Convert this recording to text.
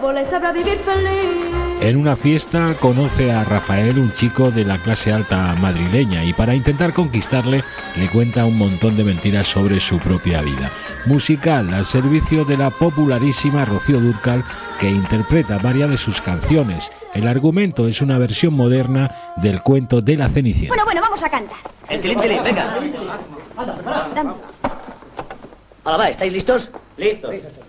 lobo le sabrá vivir feliz. En una fiesta conoce a Rafael, un chico de la clase alta madrileña, y para intentar conquistarle le cuenta un montón de mentiras sobre su propia vida. Musical al servicio de la popularísima Rocío Dúrcal, que interpreta varias de sus canciones. El argumento es una versión moderna del cuento de la Cenicienta. Bueno, vamos a cantar. El tilín, venga. Dame. Ahora va, ¿estáis listos? Listos.